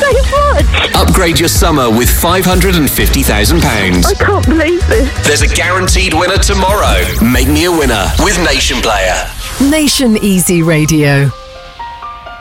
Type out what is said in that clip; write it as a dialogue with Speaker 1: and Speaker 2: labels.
Speaker 1: so much.
Speaker 2: Upgrade your summer with £550,000.
Speaker 1: I can't believe this.
Speaker 2: There's a guaranteed winner tomorrow. Make me a winner with Nation Player.
Speaker 3: Nation Easy Radio.